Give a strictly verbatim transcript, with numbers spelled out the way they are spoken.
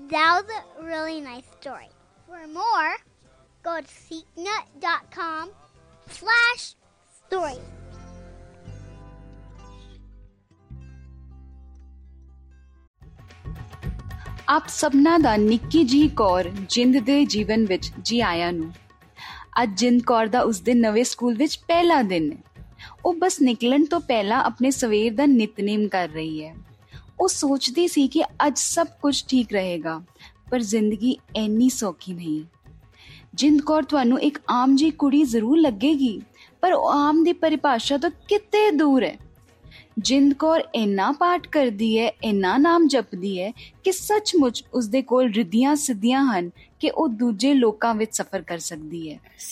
That was a really nice story. For more, go to seeknut.com slash story. ਆਪ ਸਭਨਾਂ ਦਾ ਨਿੱਕੀ ਜੀ ਕੌਰ ਜਿੰਦ ਦੇ ਜੀਵਨ ਵਿੱਚ ਜੀ ਆਇਆਂ ਨੂੰ। ਅੱਜ ਜਿੰਦ ਕੌਰ ਦਾ ਉਸਦੇ ਨਵੇਂ ਸਕੂਲ ਵਿੱਚ ਪਹਿਲਾ ਦਿਨ ਹੈ। ਉਹ ਬਸ ਨਿਕਲਣ ਤੋਂ ਪਹਿਲਾਂ ਆਪਣੇ ਸਵੇਰ ਦਾ ਨਿਤਨੇਮ ਕਰ ਰਹੀ ਹੈ। ਉਹ ਸੋਚਦੀ ਸੀ ਕਿ ਅੱਜ ਸਭ ਕੁਝ ਠੀਕ ਰਹੇਗਾ, ਪਰ ਜ਼ਿੰਦਗੀ ਇੰਨੀ ਸੌਖੀ ਨਹੀਂ। ਜਿੰਦ ਕੌਰ ਤੁਹਾਨੂੰ ਇੱਕ ਆਮ ਜਿਹੀ ਕੁੜੀ ਜ਼ਰੂਰ ਲੱਗੇਗੀ, ਪਰ ਉਹ ਆਮ ਦੀ ਪਰਿਭਾਸ਼ਾ ਤੋਂ ਕਿਤੇ ਦੂਰ ਹੈ। ਜਿੰਦ ਕੌਰ ਇੰਨਾ ਪਾਠ ਕਰਦੀ ਹੈ, ਇੰਨਾ ਨਾਮ ਜਪਦੀ ਹੈ ਕਿ ਸੱਚਮੁੱਚ ਉਸਦੇ ਕੋਲ ਰਿੱਧੀਆਂ ਸਿੱਧੀਆਂ ਹਨ ਕਿ ਉਹ ਦੂਜੇ ਲੋਕਾਂ ਵਿੱਚ ਸਫ਼ਰ ਕਰ ਸਕਦੀ ਹੈ।